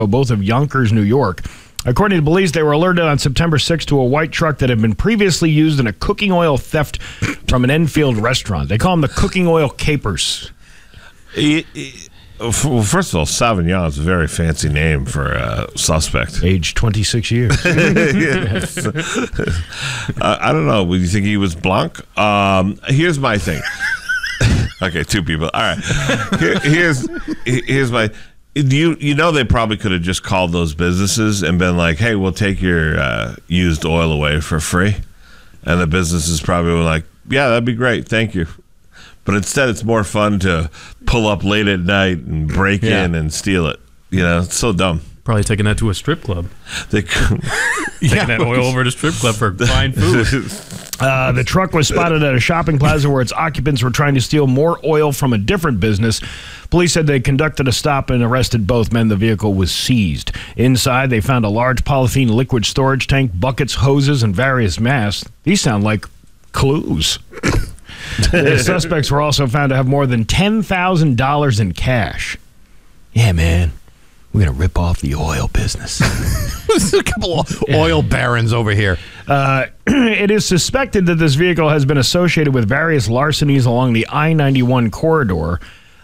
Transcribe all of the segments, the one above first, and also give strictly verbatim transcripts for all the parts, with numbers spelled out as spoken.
both of Yonkers, New York. According to police, they were alerted on September sixth to a white truck that had been previously used in a cooking oil theft from an Enfield restaurant. They call them the cooking oil capers. It, it, well, first of all, Sauvignon is a very fancy name for a suspect. Age twenty-six years. Yes. uh, I don't know. Would you think he was Blanc? Um, here's my thing. Okay, two people. All right. Here, here's here's my... You you know they probably could have just called those businesses and been like, hey, we'll take your uh, used oil away for free. And the businesses probably were like, yeah, that'd be great. Thank you. But instead it's more fun to pull up late at night and break yeah. in and steal it. You know, it's so dumb. Probably taking that to a strip club. They taking yeah. that oil over to strip club for fine food. Uh, the truck was spotted at a shopping plaza where its occupants were trying to steal more oil from a different business. Police said they conducted a stop and arrested both men. The vehicle was seized. Inside, they found a large polythene liquid storage tank, buckets, hoses, and various masks. These sound like clues. The suspects were also found to have more than ten thousand dollars in cash. Yeah, man. We're going to rip off the oil business. There's a couple of oil barons over here. Uh, it is suspected that this vehicle has been associated with various larcenies along the I ninety-one corridor.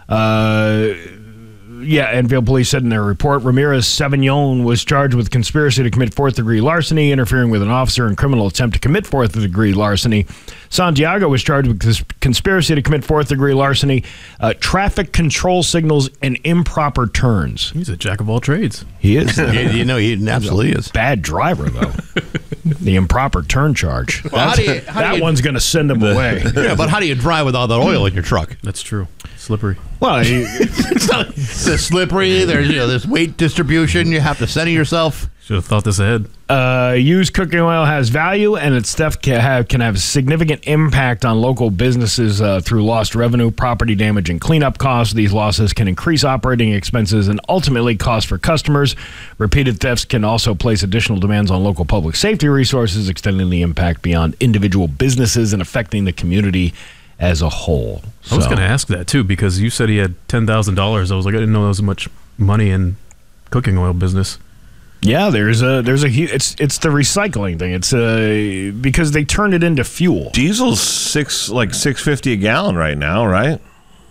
Uh, yeah, Enfield police said in their report, Ramirez Sauvignon was charged with conspiracy to commit fourth-degree larceny, interfering with an officer, and criminal attempt to commit fourth-degree larceny. Santiago was charged with cons- conspiracy to commit fourth-degree larceny, uh, traffic control signals, and improper turns. He's a jack of all trades. He is. you, you know, he absolutely is. Bad driver, though. The improper turn charge. Well, how do you, how that do you, one's going to send him away. Yeah, but how do you drive with all that oil in your truck? That's true. Slippery. Well, he, it's, not, it's slippery. There's you know there's weight distribution. You have to center yourself. Should have thought this ahead. Uh, used cooking oil has value, and its theft can have, can have significant impact on local businesses uh, through lost revenue, property damage, and cleanup costs. These losses can increase operating expenses and ultimately costs for customers. Repeated thefts can also place additional demands on local public safety resources, extending the impact beyond individual businesses and affecting the community as a whole. I was So- going to ask that, too, because you said he had ten thousand dollars. I was like, I didn't know there was much money in cooking oil business. Yeah, there's a there's a hu- it's it's the recycling thing. It's uh because they turn it into fuel. Diesel's six like six fifty a gallon right now, right?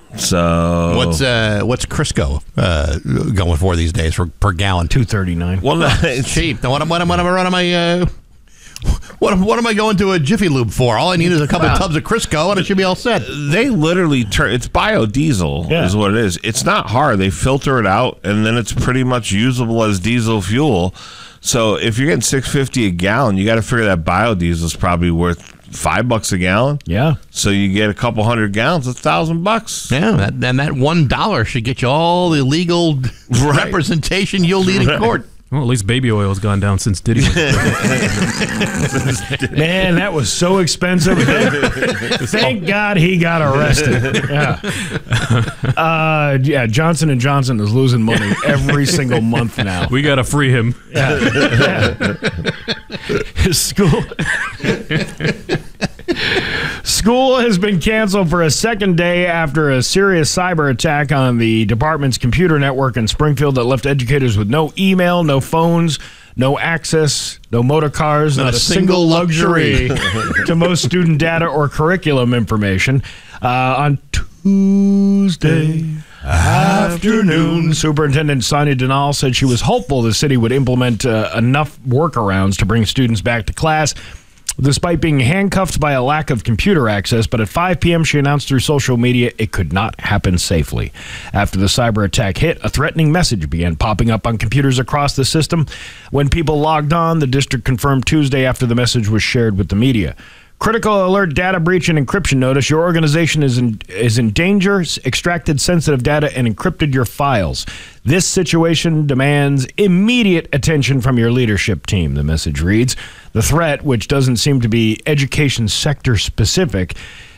So What's uh what's Crisco uh, going for these days for per gallon? two thirty-nine. well, no, It's it's cheap. Now what am what am what am I running my uh, what am, what am I going to a Jiffy Lube for? All I need is a couple Wow. tubs of Crisco and it should be all set. They literally turn it's biodiesel Yeah. is what it is. It's not hard. They filter it out and then it's pretty much usable as diesel fuel. So if you're getting six fifty a gallon, you got to figure that biodiesel is probably worth five bucks a gallon. Yeah. So you get a couple hundred gallons, a thousand bucks. Yeah, that, and that one dollar should get you all the legal Right. representation you'll need in Right. court. Well, at least baby oil has gone down since Diddy. Man, that was so expensive. Thank God he got arrested. Yeah. Uh, yeah, Johnson and Johnson is losing money every single month now. We got to free him. Yeah. School. School has been canceled for a second day after a serious cyber attack on the department's computer network in Springfield that left educators with no email, no phones, no access, no motor cars, not, Not a a single single luxury to most student data or curriculum information. Uh, on Tuesday afternoon, Superintendent Sonia Denal said she was hopeful the city would implement uh, enough workarounds to bring students back to class, despite being handcuffed by a lack of computer access. But at five p.m., she announced through social media it could not happen safely. After the cyber attack hit, a threatening message began popping up on computers across the system. When people logged on, the district confirmed Tuesday after the message was shared with the media. Critical alert, data breach, and encryption notice. Your organization is in, is in danger, extracted sensitive data, and encrypted your files. This situation demands immediate attention from your leadership team, the message reads. The threat, which doesn't seem to be education sector specific,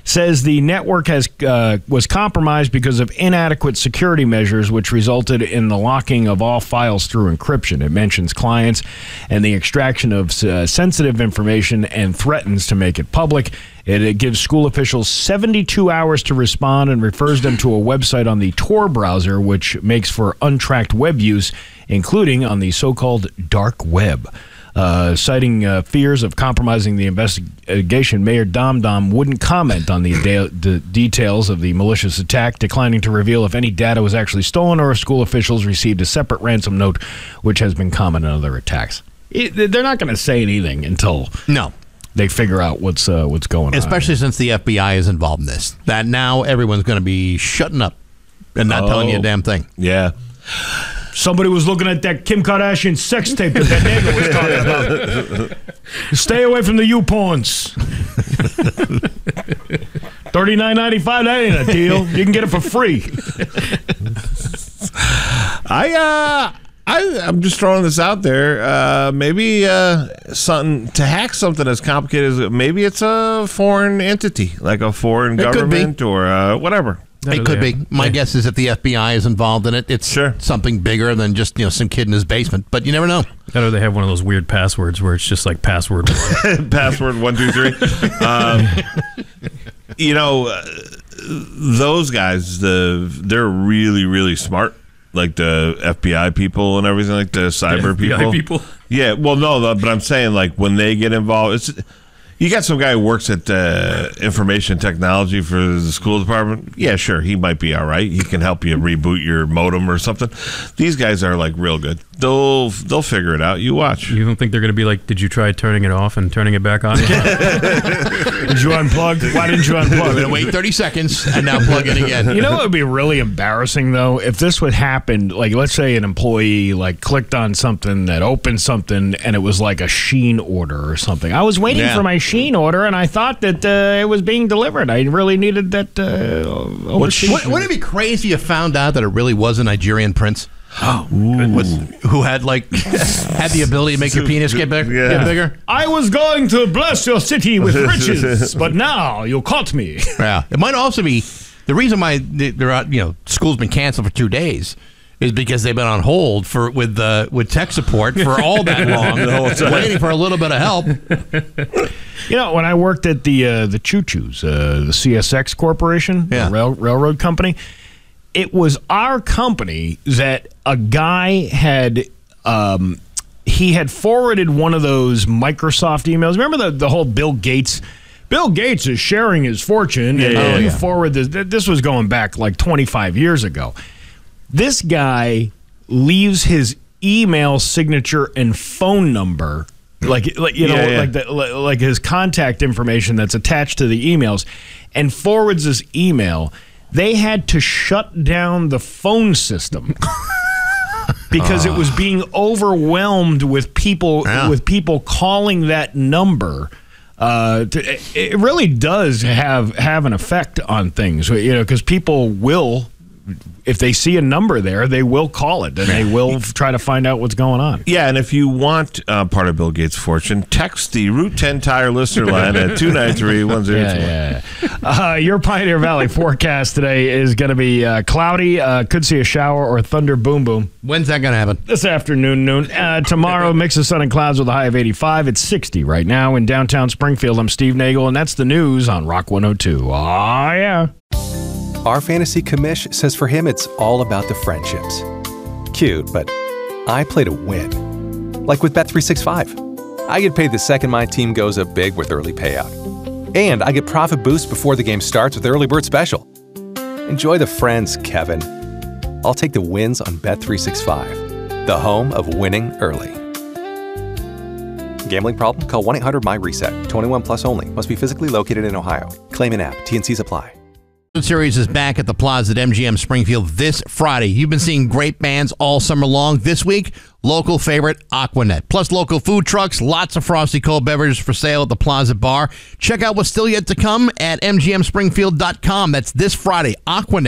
says the network has uh, was compromised because of inadequate security measures, which resulted in the locking of all files through encryption. It mentions clients and the extraction of uh, sensitive information and threatens to make it public. It, it gives school officials seventy-two hours to respond and refers them to a website on the Tor browser, which makes for untracked web use, including on the so-called dark web. Uh, citing uh, fears of compromising the investigation, Mayor Domdom wouldn't comment on the, de- the details of the malicious attack, declining to reveal if any data was actually stolen or if school officials received a separate ransom note, which has been common in other attacks. It, they're not going to say anything until no. they figure out what's uh, what's going on. Especially since the F B I is involved in this. That now everyone's going to be shutting up and not Oh. telling you a damn thing. Yeah. Somebody was looking at that Kim Kardashian sex tape that that nigga was talking about. Stay away from the U-porns. thirty-nine ninety-five, that ain't a deal. You can get it for free. I uh I I'm just throwing this out there. Uh maybe uh something to hack something as complicated as maybe it's a foreign entity, like a foreign It could be. government or uh, whatever. It could be. My guess is if the F B I is involved in it, it's Sure. something bigger than just, you know, some kid in his basement. But you never know. Or they have one of those weird passwords where it's just like password. Password one two three. Um, you know, uh, those guys, the they're really really smart. Like the F B I people and everything, like the cyber F B I people. people? Yeah, well, no, the, but I'm saying like when they get involved, it's you got some guy who works at uh, information technology for the school department. Yeah, sure, he might be all right. He can help you reboot your modem or something. These guys are like real good. They'll they'll figure it out. You watch. You don't think they're going to be like, did you try turning it off and turning it back on? Did you unplug? Why didn't you We're going to unplug? wait thirty seconds and now plug in again. You know what would be really embarrassing, though? If this would happen, like, let's say an employee, like, clicked on something that opened something, and it was like a Shein order or something. I was waiting Yeah. for my Shein order, and I thought that uh, it was being delivered. I really needed that uh, overseas. Wouldn't wouldn't it be crazy if you found out that it really was a Nigerian prince? Oh, who had like had the ability to make your penis get, big, Yeah. get bigger? I was going to bless your city with riches, but now you caught me. Yeah, it might also be the reason why they're out, you know, school's been canceled for two days is because they've been on hold for with uh, with tech support for all that long, waiting for a little bit of help. You know, when I worked at the uh, the Choo Choos, uh, the C S X Corporation, Yeah. the rail, railroad company, it was our company that a guy had um, he had forwarded one of those Microsoft emails. Remember the the whole Bill Gates. Bill Gates is sharing his fortune, and yeah, you yeah. forward this. This was going back like twenty-five years ago. This guy leaves his email signature and phone number, like like you know, Yeah, yeah. like the, like his contact information that's attached to the emails, and forwards this email. They had to shut down the phone system because it was being overwhelmed with people Yeah. with people calling that number. Uh, to, it- it really does have have an effect on things, you know, because people will, if they see a number there, they will call it and they will try to find out what's going on. Yeah, and if you want uh, part of Bill Gates' fortune, text the Route ten Tire listener line at two nine three, one zero two one. Yeah, yeah. Uh, your Pioneer Valley forecast today is going to be uh, cloudy. Uh, could see a shower or thunder boom boom When's that going to happen? this afternoon, noon. Uh, tomorrow, mix of sun and clouds with a high of eighty-five. It's sixty right now in downtown Springfield. I'm Steve Nagel, and that's the news on Rock one oh two. Ah, yeah. Our fantasy commish says for him it's all about the friendships. Cute, but I play to win. Like with Bet three sixty-five. I get paid the second my team goes up big with early payout. And I get profit boosts before the game starts with Early Bird Special. Enjoy the friends, Kevin. I'll take the wins on Bet three sixty-five, the home of winning early. Gambling problem? Call one eight hundred my reset. twenty-one plus only. Must be physically located in Ohio. Claim in app. T and Cs apply. The series is back at the Plaza at M G M Springfield this Friday. You've been seeing great bands all summer long. This week, local favorite Aquanet. Plus local food trucks, lots of frosty cold beverages for sale at the Plaza Bar. Check out what's still yet to come at M G M Springfield dot com. That's this Friday, Aquanet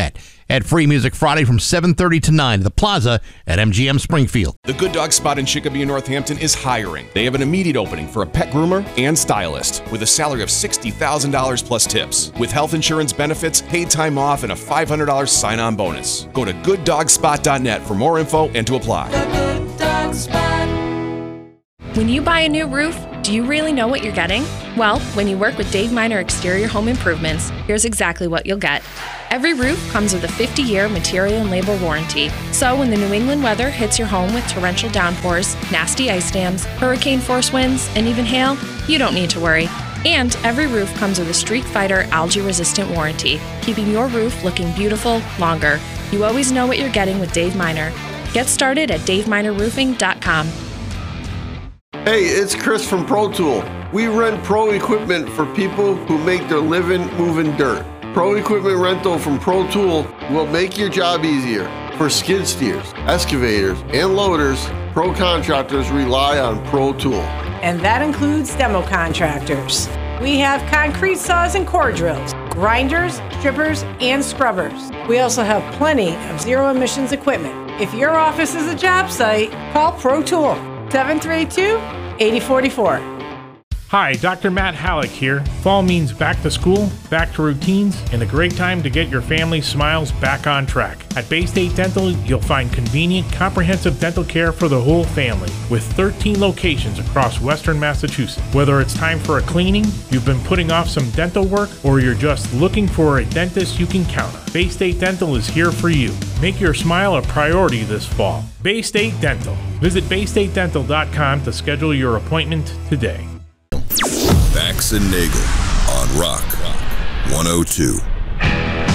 at Free Music Friday from seven thirty to nine at the Plaza at M G M Springfield. The Good Dog Spot in Chicopee, Northampton is hiring. They have an immediate opening for a pet groomer and stylist with a salary of sixty thousand dollars plus tips, with health insurance benefits, paid time off, and a five hundred dollars sign-on bonus. Go to good dog spot dot net for more info and to apply. The Good Dog Spot. When you buy a new roof, do you really know what you're getting? Well, when you work with Dave Miner Exterior Home Improvements, here's exactly what you'll get. Every roof comes with a fifty-year material and labor warranty. So when the New England weather hits your home with torrential downpours, nasty ice dams, hurricane force winds, and even hail, you don't need to worry. And every roof comes with a Streak Fighter algae-resistant warranty, keeping your roof looking beautiful longer. You always know what you're getting with Dave Miner. Get started at dave miner roofing dot com. Hey, it's Chris from Pro Tool. We rent pro equipment for people who make their living moving dirt. Pro equipment rental from Pro Tool will make your job easier. For skid steers, excavators, and loaders, pro contractors rely on Pro Tool. And that includes demo contractors. We have concrete saws and core drills, grinders, strippers, and scrubbers. We also have plenty of zero emissions equipment. If your office is a job site, call Pro Tool, seven three two, eight oh four four. Hi, Doctor Matt Halleck here. Fall means back to school, back to routines, and a great time to get your family's smiles back on track. At Bay State Dental, you'll find convenient, comprehensive dental care for the whole family, with thirteen locations across Western Massachusetts. Whether it's time for a cleaning, you've been putting off some dental work, or you're just looking for a dentist you can count on, Bay State Dental is here for you. Make your smile a priority this fall. Bay State Dental. Visit bay state dental dot com to schedule your appointment today. Bax and Nagel on Rock one oh two.